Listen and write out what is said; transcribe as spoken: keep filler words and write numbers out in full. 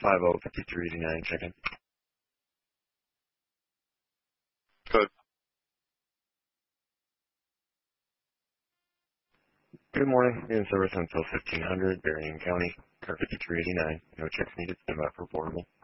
five oh fifty-three eighty-nine, check in. Good. Good morning. In service until fifteen hundred, Berrien County, car fifty-three eighty-nine. No checks needed. Stand by for portable.